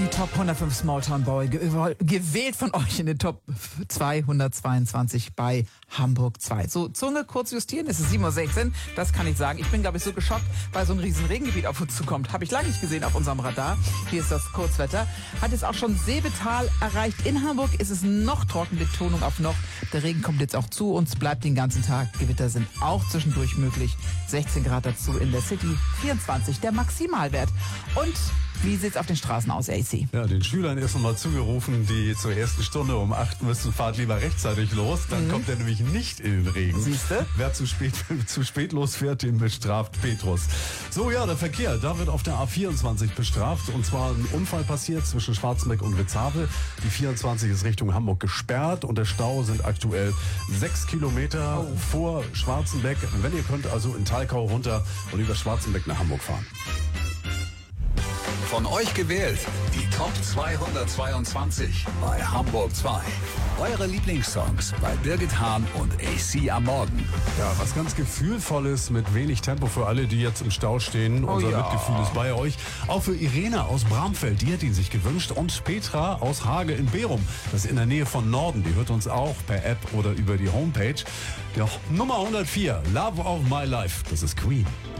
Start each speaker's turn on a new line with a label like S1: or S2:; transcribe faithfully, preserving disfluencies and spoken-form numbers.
S1: Die Top hundertfünf Smalltown Boy, ge- gewählt von euch in den Top zweihundertzweiundzwanzig bei Hamburg zwei. So, Zunge kurz justieren, es ist sieben Uhr sechzehn, das kann ich sagen. Ich bin, glaube ich, so geschockt, weil so ein riesen Regengebiet auf uns zukommt. Habe ich lange nicht gesehen auf unserem Radar. Hier ist das Kurzwetter. Hat jetzt auch schon Seebetal erreicht. In Hamburg ist es noch trocken, Betonung auf noch. Der Regen kommt jetzt auch zu uns, bleibt den ganzen Tag. Gewitter sind auch zwischendurch möglich. sechzehn Grad dazu in der City, vierundzwanzig der Maximalwert. Und wie sieht's auf den Straßen aus, A C?
S2: Ja, den Schülern ist nochmal zugerufen, die zur ersten Stunde um acht müssen, fahrt lieber rechtzeitig los. Dann mhm. kommt er nämlich nicht in den Regen.
S1: Siehste?
S2: Wer zu spät, zu spät losfährt, den bestraft Petrus. So, ja, der Verkehr, da wird auf der A vierundzwanzig bestraft. Und zwar ein Unfall passiert zwischen Schwarzenbeck und Witzhavel. Die vierundzwanzig ist Richtung Hamburg gesperrt und der Stau sind aktuell sechs Kilometer oh. vor Schwarzenbeck. Wenn ihr könnt, also in Thalkau runter und über Schwarzenbeck nach Hamburg fahren.
S3: Von euch gewählt, die Top zweihundertzweiundzwanzig bei Hamburg zwei. Eure Lieblingssongs bei Birgit Hahn und A C am Morgen.
S2: Ja, was ganz Gefühlvolles mit wenig Tempo für alle, die jetzt im Stau stehen.
S1: Oh
S2: Unser
S1: ja.
S2: Mitgefühl ist bei euch. Auch für Irene aus Bramfeld, die hat ihn sich gewünscht. Und Petra aus Hage in Berum, das ist in der Nähe von Norden. Die hört uns auch per App oder über die Homepage. Der Nummer hundertvier, Love of My Life, das ist Queen.